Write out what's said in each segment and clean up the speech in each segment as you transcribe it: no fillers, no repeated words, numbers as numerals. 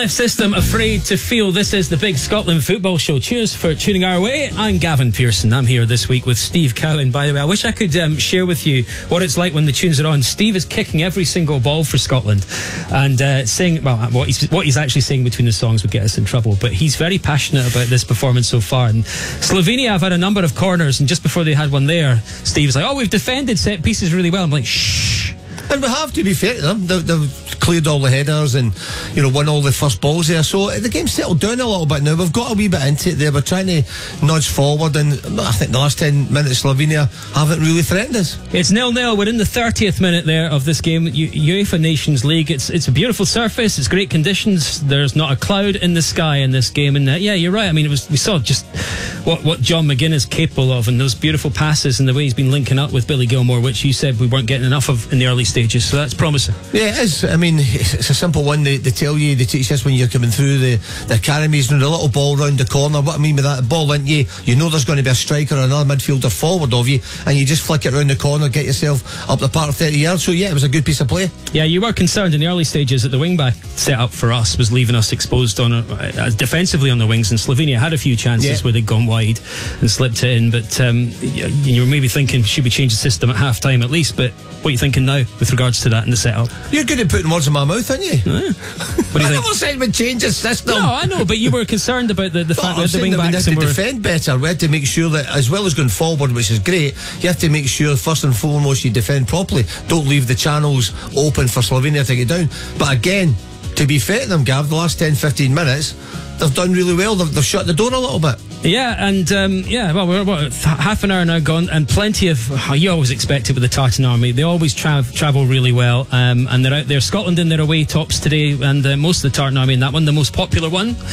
LF System, Afraid to Feel. This is the Big Scotland Football Show. Cheers for tuning our way. I'm Gavin Pearson. I'm here this week with Steve Cowan. By the way, I wish I could share with you what it's like when the tunes are on. Steve is kicking every single ball for Scotland and saying, well, what he's actually saying between the songs would get us in trouble, but he's very passionate about this performance so far. And Slovenia have had a number of corners, and just before they had one there, Steve's like, oh, we've defended set pieces really well. I'm like, shh. And we have, to be fair to them, they've cleared all the headers and, won all the first balls there. So the game's settled down a little bit now. We've got a wee bit into it there. We're trying to nudge forward, and I think the last 10 minutes Slovenia haven't really threatened us. It's 0-0. We're in the 30th minute there of this game. UEFA Nations League. It's a beautiful surface. It's great conditions. There's not a cloud in the sky in this game. And yeah, you're right. I mean, we saw just what John McGinn is capable of, and those beautiful passes and the way he's been linking up with Billy Gilmore, which you said we weren't getting enough of in the early stages. So that's promising. Yeah, it is. I mean, it's a simple one. They tell you, they teach us when you're coming through the academies, and the little ball round the corner. What I mean by that, the ball into you know there's going to be a striker or another midfielder forward of you, and you just flick it round the corner, get yourself up the park 30 yards. So yeah, it was a good piece of play. Yeah, you were concerned in the early stages that the wing-back set-up for us was leaving us exposed on defensively on the wings, and Slovenia had a few chances where they'd gone wide and slipped it in, but you were maybe thinking, should we change the system at half-time at least? But what are you thinking now with regards to that in the set-up? You're good at putting words in my mouth, aren't you? Yeah. What do you I think? never said we'd change the system. No, I know, but you were concerned about the fact that the wing-backs we had to defend better. We had to make sure that, as well as going forward, which is great, you have to make sure first and foremost you defend properly. Don't leave the channels open for Slovenia to get down. But again, to be fair to them, Gav, the last 10-15 minutes they've done really well. They've shut the door a little bit. Yeah, and well, we're half an hour now gone, and plenty of, you always expect it with the Tartan Army. They always travel really well, and they're out there. Scotland in their away tops today, and most of the Tartan Army in that one, the most popular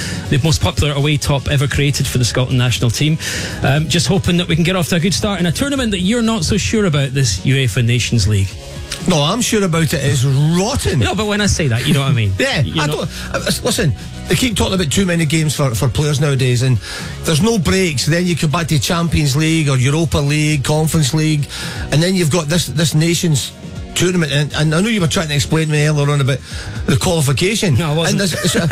away top ever created for the Scotland national team. Just hoping that we can get off to a good start in a tournament that you're not so sure about, this UEFA Nations League. No, I'm sure about it. It's rotten. No, but when I say that, you know what I mean. Yeah, listen, they keep talking about too many games for players nowadays, and there's no breaks. Then you come back to Champions League or Europa League, Conference League, and then you've got this Nations tournament, and I know you were trying to explain to me earlier on about the qualification. No, I wasn't.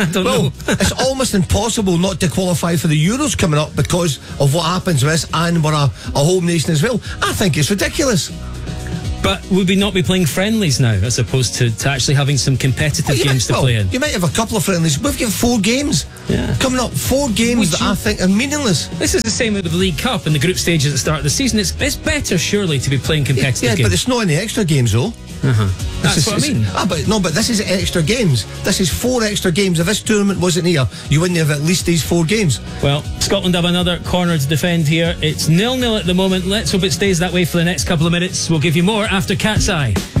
It's almost impossible not to qualify for the Euros coming up because of what happens with this, and we're a home nation as well. I think it's ridiculous. But would we not be playing friendlies now, as opposed to actually having some competitive games to play in? You might have a couple of friendlies. We've got 4 games coming up. 4 games that I think are meaningless. This is the same with the League Cup and the group stages at the start of the season. It's better, surely, to be playing competitive games. Yeah, but it's not any extra games, though. That's what I mean. But this is extra games. This is 4 extra games. If this tournament wasn't here, you wouldn't have at least these 4 games. Well, Scotland have another corner to defend here. It's 0-0 at the moment. Let's hope it stays that way for the next couple of minutes. We'll give you more after Cat's Eye.